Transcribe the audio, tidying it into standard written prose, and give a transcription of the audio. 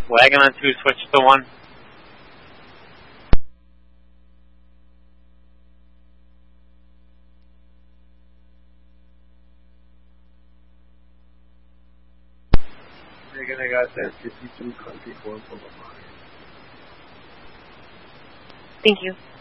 Wagon on 2, switch to 1. Wagon, I got that 5224 for the line. Thank you.